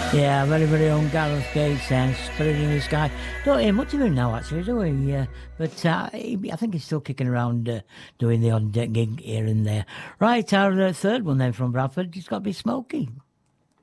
Yeah, very, very own Gareth Gates and Spirit in the Sky. Don't hear much of him now, actually, do we? Yeah, but I think he's still kicking around doing the odd gig here and there. Right, our third one then from Bradford, it's got to be Smokey.